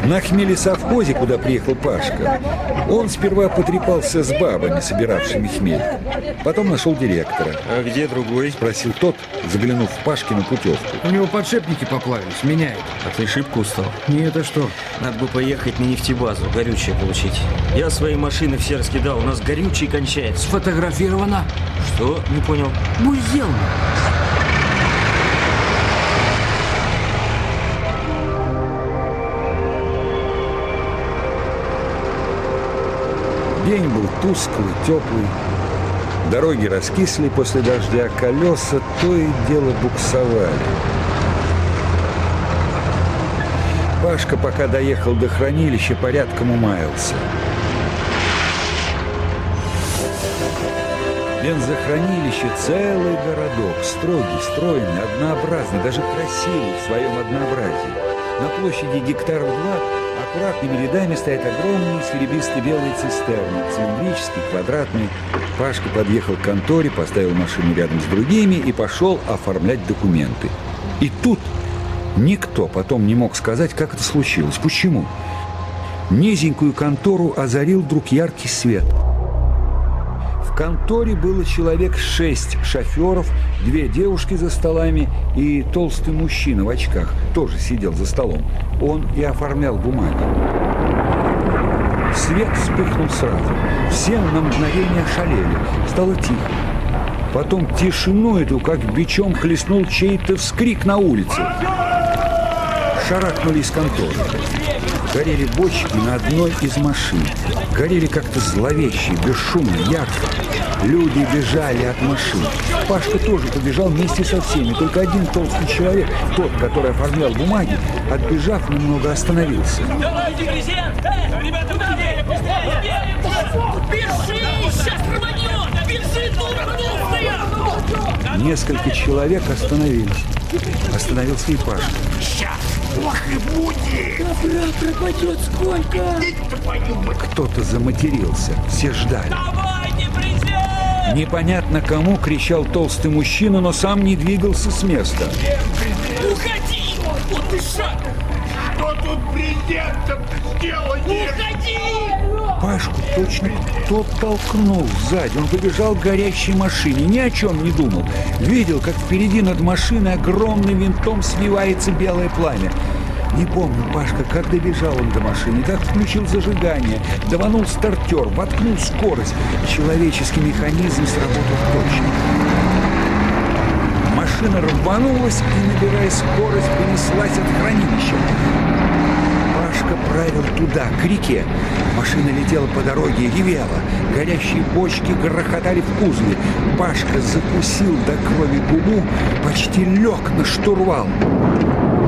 На хмелесовхозе, куда приехал Пашка, он сперва потрепался с бабами, собиравшими хмель. Потом нашел директора. А где другой? Спросил тот, заглянув в Пашкину путевку. У него подшипники поплавились, меняет. А ты шибко устал? Нет, а что? Надо бы поехать на нефтебазу, горючее получить. Я свои машины все раскидал, у нас горючее кончается. Сфотографировано. Что? Не понял. Будь сделано. День был тусклый, теплый. Дороги раскисли после дождя, колеса то и дело буксовали. Пашка, пока доехал до хранилища, порядком умаялся. Бензохранилище — целый городок, строгий, стройный, однообразный, даже красивый в своем однообразии. На площади гектаров 2 аккуратными рядами стоят огромные серебристо-белые цистерны, цилиндрические, квадратные. Пашка подъехал к конторе, поставил машину рядом с другими и пошел оформлять документы. И тут никто потом не мог сказать, как это случилось. Почему? Низенькую контору озарил вдруг яркий свет. В конторе было человек 6 шоферов, 2 девушки за столами и толстый мужчина в очках тоже сидел за столом. Он и оформлял бумаги. Свет вспыхнул сразу. Все на мгновение ошалели. Стало тихо. Потом тишину эту, как бичом, хлестнул чей-то вскрик на улице. Шарахнули из конторы. Горели бочки на одной из машин. Горели как-то зловеще, бесшумно, ярко. Люди бежали от машин. Пашка тоже побежал вместе со всеми. Только один толстый человек, тот, который оформлял бумаги, отбежав немного, остановился. Давайте, презент! Ребята, быстрее! Бежи! Сейчас рванет! Бежи, дура толстая! Несколько человек остановились. Остановился и Пашка. Сейчас! Ох и будет! Добра пропадет сколько! Кто-то заматерился. Все ждали. Давайте, презент! Непонятно кому кричал толстый мужчина, но сам не двигался с места. Уходи! Вот ты шаг! Что тут президентом сделаете? Уходи! Пашку точно кто толкнул сзади. Он побежал к горящей машине, ни о чем не думал. Видел, как впереди над машиной огромным винтом свивается белое пламя. Не помню, Пашка, как добежал он до машины, как включил зажигание, даванул стартер, воткнул скорость. Человеческий механизм сработал точно. Машина рванулась и, набирая скорость, понеслась от хранилища. Пашка правил туда, к реке. Машина летела по дороге, ревела. Горящие бочки грохотали в кузове. Пашка закусил до крови губу, почти лег на штурвал.